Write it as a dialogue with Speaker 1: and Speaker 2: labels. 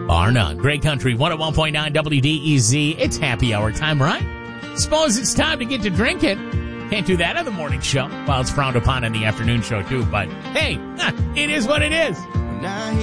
Speaker 1: Bar none. Great Country, 101.9 WDEZ. It's happy hour time, right? Suppose it's time to get to drinking. Can't do that on the morning show. Well, it's frowned upon in the afternoon show, too. But, hey, it is what it is.